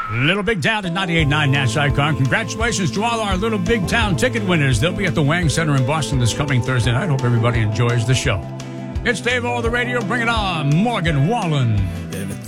Little Big Town at 98.9 Nash Icon. Congratulations to all our Little Big Town ticket winners. They'll be at the Wang Center in Boston this coming Thursday night. Hope everybody enjoys the show. It's Dave O, the radio. Bring it on, Morgan Wallen.